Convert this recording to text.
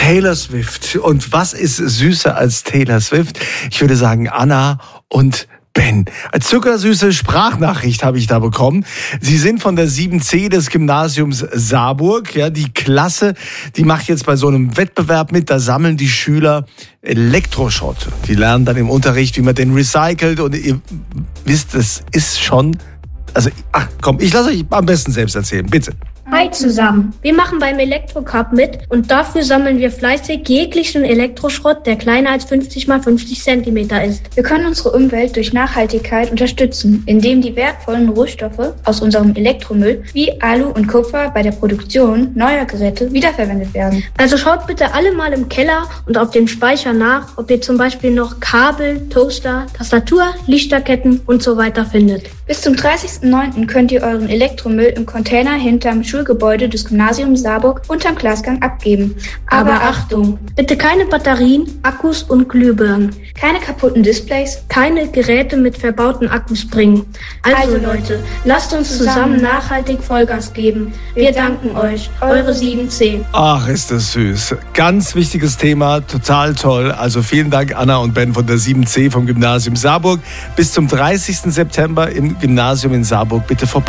Taylor Swift. Und was ist süßer als Taylor Swift? Ich würde sagen Anna und Ben. Eine zuckersüße Sprachnachricht habe ich da bekommen. Sie sind von der 7C des Gymnasiums Saarburg. Ja, die Klasse, die macht jetzt bei so einem Wettbewerb mit. Da sammeln die Schüler Elektroschrott. Die lernen dann im Unterricht, wie man den recycelt. Und ihr wisst, es ist schon... Also, ich lasse euch am besten selbst erzählen. Bitte. Hi zusammen, wir machen beim Elektrocup mit und dafür sammeln wir fleißig jeglichen Elektroschrott, der kleiner als 50 x 50 cm ist. Wir können unsere Umwelt durch Nachhaltigkeit unterstützen, indem die wertvollen Rohstoffe aus unserem Elektromüll wie Alu und Kupfer bei der Produktion neuer Geräte wiederverwendet werden. Also schaut bitte alle mal im Keller und auf dem Speicher nach, ob ihr zum Beispiel noch Kabel, Toaster, Tastatur, Lichterketten und so weiter findet. Bis zum 30.09. könnt ihr euren Elektromüll im Container hinterm Schulgebäude des Gymnasiums Saarburg unterm Glasgang abgeben. Aber Achtung, bitte keine Batterien, Akkus und Glühbirnen. Keine kaputten Displays. Keine Geräte mit verbauten Akkus bringen. Also Leute, lasst uns zusammen nachhaltig Vollgas geben. Wir danken euch. Eure 7C. Ach, ist das süß. Ganz wichtiges Thema, total toll. Also vielen Dank Anna und Ben von der 7C vom Gymnasium Saarburg. Bis zum 30. September im Gymnasium in Saarburg bitte vorbei.